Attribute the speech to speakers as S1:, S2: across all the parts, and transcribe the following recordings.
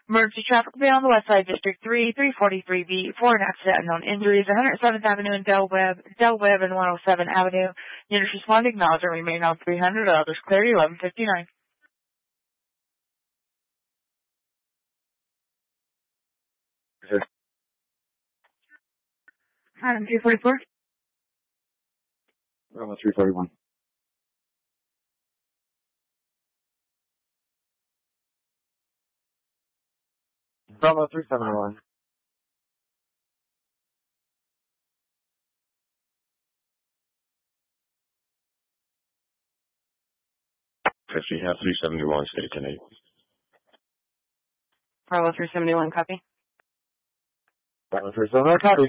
S1: Emergency traffic will be on the west side, District 3, 343B, for an accident, unknown injuries, 107th Avenue and Del Webb and 107 Avenue. Units respond, acknowledge, and remain on 300. Others clarity, 1159. Item 244.
S2: Bravo 341. Bravo 371.
S3: We have 371, station 8.
S1: Bravo 371, copy.
S2: Bravo 371, copy.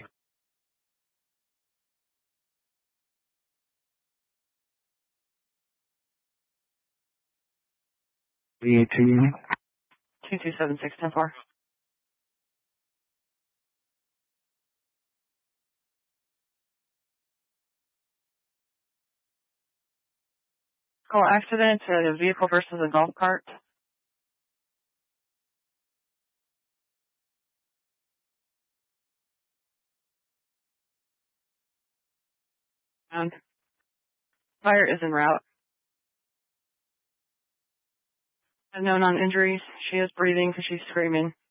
S2: B2.
S1: 227610-4. Call accident, a vehicle versus a golf cart. And fire is en route. No non-injuries. She is breathing because she's screaming.